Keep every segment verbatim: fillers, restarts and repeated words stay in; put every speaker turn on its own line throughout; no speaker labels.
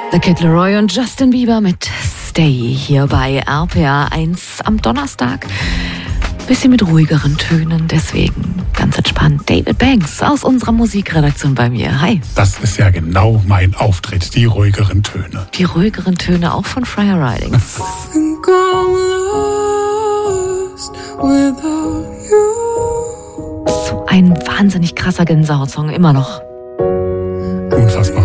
The Kid Laroi und Justin Bieber mit Stay hier bei R P R eins am Donnerstag. Bisschen mit ruhigeren Tönen, deswegen ganz entspannt. David Banks aus unserer Musikredaktion bei mir. Hi.
Das ist ja genau mein Auftritt, die ruhigeren Töne.
Die ruhigeren Töne auch von Friar Ridings. So ein wahnsinnig krasser Gänsehaut-Song, immer noch.
Unfassbar.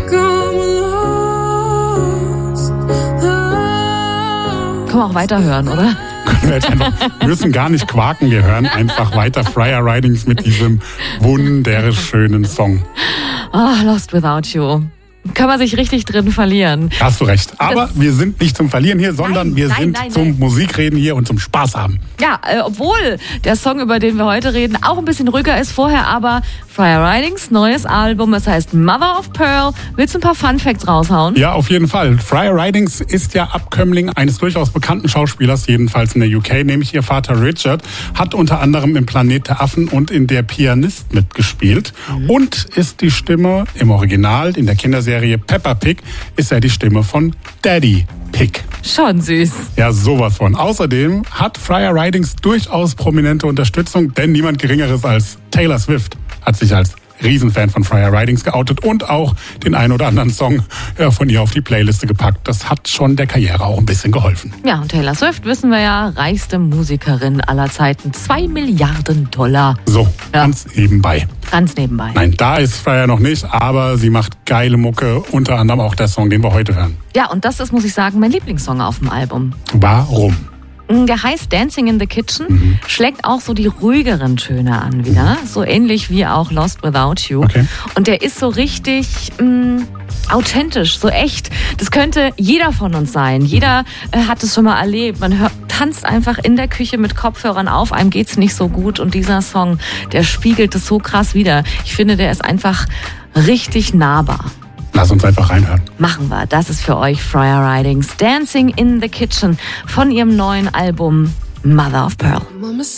Kann man auch weiterhören, oder?
Können wir jetzt einfach, wir müssen gar nicht quaken, wir hören einfach weiter Friar Ridings mit diesem wunderschönen Song.
Ah, oh, Lost Without You. Kann man sich richtig drin verlieren.
Hast du recht. Aber das wir sind nicht zum Verlieren hier, sondern
nein,
wir
nein,
sind
nein,
zum
nein.
Musikreden hier und zum Spaß haben.
Ja, äh, obwohl der Song, über den wir heute reden, auch ein bisschen ruhiger ist vorher, aber Friar Ridings neues Album, es heißt Mother of Pearl. Willst du ein paar Fun Facts raushauen?
Ja, auf jeden Fall. Friar Ridings ist ja Abkömmling eines durchaus bekannten Schauspielers, jedenfalls in der U K, nämlich ihr Vater Richard, hat unter anderem im Planet der Affen und in Der Pianist mitgespielt mhm. und ist die Stimme im Original in der Kinderserie Peppa Pig ist er die Stimme von Daddy Pig.
Schon süß.
Ja, sowas von. Außerdem hat Friar Ridings durchaus prominente Unterstützung, denn niemand Geringeres als Taylor Swift hat sich als Riesenfan von Friar Ridings geoutet und auch den einen oder anderen Song ja, von ihr auf die Playliste gepackt. Das hat schon der Karriere auch ein bisschen geholfen.
Ja, und Taylor Swift, wissen wir ja, reichste Musikerin aller Zeiten. Zwei Milliarden Dollar.
So,
ja.
ganz nebenbei.
Ganz nebenbei.
Nein, da ist Friar noch nicht, aber sie macht geile Mucke, unter anderem auch der Song, den wir heute hören.
Ja, und das ist, muss ich sagen, mein Lieblingssong auf dem Album.
Warum?
Der heißt Dancing in the Kitchen,
mhm.
schlägt auch so die ruhigeren Töne an wieder, mhm. so ähnlich wie auch Lost Without You.
Okay.
Und der ist so richtig mh, authentisch, so echt. Das könnte jeder von uns sein. Jeder äh, hat es schon mal erlebt. Man hört, tanzt einfach in der Küche mit Kopfhörern auf, einem geht's nicht so gut. Und dieser Song, der spiegelt es so krass wider. Ich finde, der ist einfach richtig nahbar.
Lass uns einfach reinhören.
Machen wir. Das ist für euch Friar Ridings Dancing in the Kitchen von ihrem neuen Album Mother of Pearl.